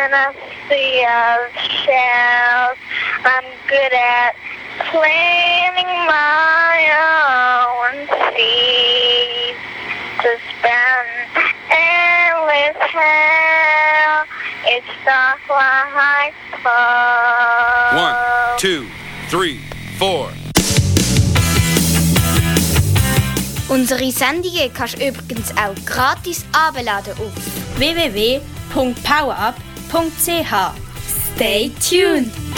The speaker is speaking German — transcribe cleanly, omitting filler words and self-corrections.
sea of shells. I'm good at planning my own seeds to spend endless hell. It's not like fun. 1, 2, 3, 4. Unsere Sendungen kannst du übrigens auch gratis herunterladen auf www.powerup.ch. Stay tuned!